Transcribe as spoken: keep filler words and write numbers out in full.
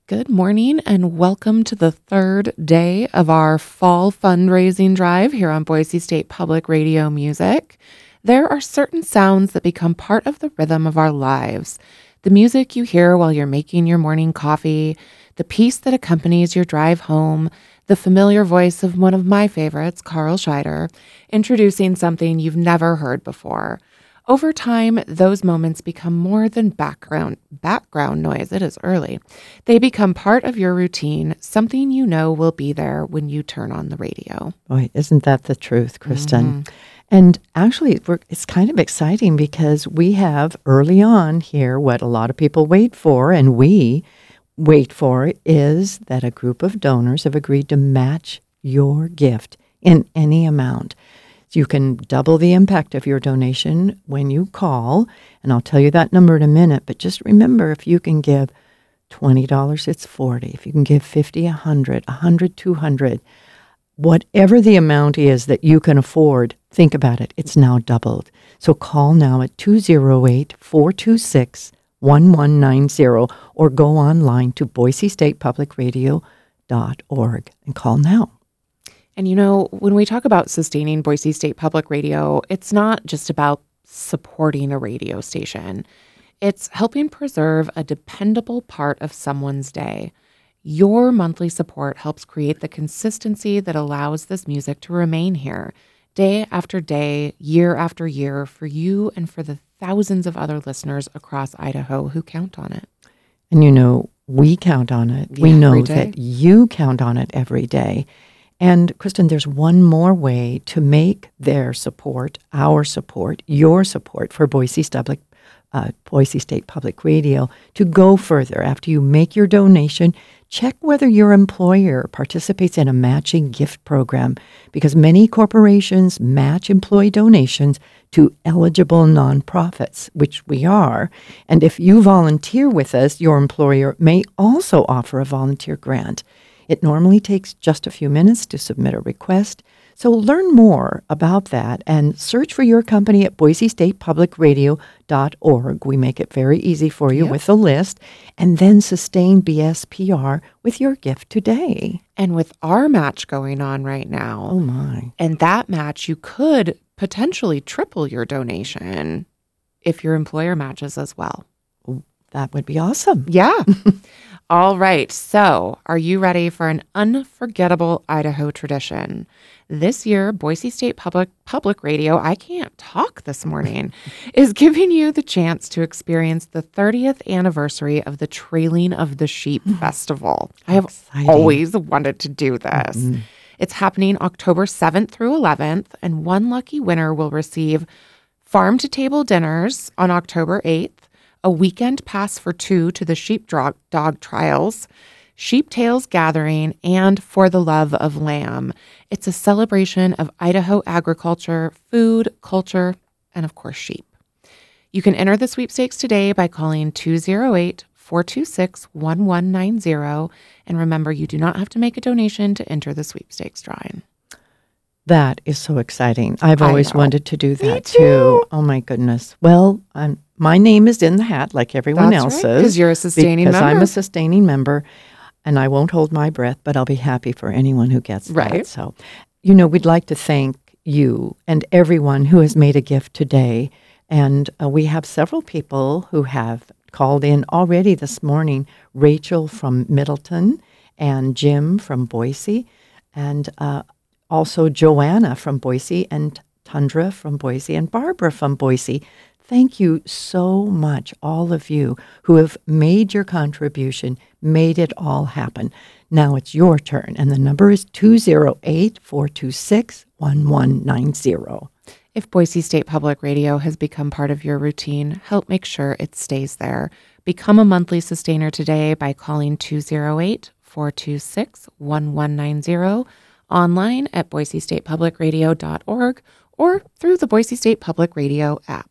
Good morning and welcome to the third day of our fall fundraising drive here on Boise State Public Radio Music. There are certain sounds that become part of the rhythm of our lives. The music you hear while you're making your morning coffee, the piece that accompanies your drive home, the familiar voice of one of my favorites, Carl Scheider, introducing something you've never heard before. Over time, those moments become more than background background noise. It is early. They become part of your routine, something you know will be there when you turn on the radio. Boy, isn't that the truth, Kristen? Mm-hmm. And actually, we're, it's kind of exciting because we have early on here what a lot of people wait for, and we wait for is that a group of donors have agreed to match your gift in any amount. You can double the impact of your donation when you call, and I'll tell you that number in a minute, but just remember, if you can give twenty dollars, it's forty dollars. If you can give fifty dollars, one hundred dollars, one hundred dollars, two hundred dollars, whatever the amount is that you can afford, think about it. It's now doubled. So call now at two oh eight, four two six, one one nine zero or go online to boise state public radio dot org and call now. And you know, when we talk about sustaining Boise State Public Radio, it's not just about supporting a radio station. It's helping preserve a dependable part of someone's day. Your monthly support helps create the consistency that allows this music to remain here, day after day, year after year, for you and for the thousands of other listeners across Idaho who count on it. And you know, we count on it. Yeah, we know every day. that you count on it every day. And Kristen, there's one more way to make their support, our support, your support for Boise State, uh, Boise State Public Radio to go further. After you make your donation, check whether your employer participates in a matching gift program, because many corporations match employee donations to eligible nonprofits, which we are. And if you volunteer with us, your employer may also offer a volunteer grant. It normally takes just a few minutes to submit a request. So learn more about that and search for your company at boise state public radio dot org. We make it very easy for you Yep. with a list. And then sustain B S P R with your gift today. And with our match going on right now, Oh, my. and that match, you could potentially triple your donation if your employer matches as well. That would be awesome. Yeah. All right. So are you ready for an unforgettable Idaho tradition? This year, Boise State Public Public Radio, I can't talk this morning, is giving you the chance to experience the thirtieth anniversary of the Trailing of the Sheep Festival. I have Exciting. always wanted to do this. Mm-hmm. It's happening October seventh through eleventh, and one lucky winner will receive farm-to-table dinners on October eighth, a weekend pass for two to the sheep dog, dog trials, Sheep Tails Gathering, and For the Love of Lamb. It's a celebration of Idaho agriculture, food, culture, and of course, sheep. You can enter the sweepstakes today by calling two oh eight, four two six, one one nine zero. And remember, you do not have to make a donation to enter the sweepstakes drawing. That is so exciting. I've I always know. wanted to do that too. too. Oh, my goodness. Well, I'm, my name is in the hat like everyone That's else's. right, because you're a sustaining because member. I'm a sustaining member, and I won't hold my breath, but I'll be happy for anyone who gets Right. that. So, you know, we'd like to thank you and everyone who has made a gift today. And uh, we have several people who have called in already this morning. Rachel from Middleton and Jim from Boise, and uh, also Joanna from Boise, and Tundra from Boise, and Barbara from Boise. Thank you so much, all of you who have made your contribution, made it all happen. Now it's your turn, and the number is two oh eight, four two six, one one nine zero. If Boise State Public Radio has become part of your routine, help make sure it stays there. Become a monthly sustainer today by calling two oh eight, four two six, one one nine zero, online at boise state public radio dot org, or through the Boise State Public Radio app.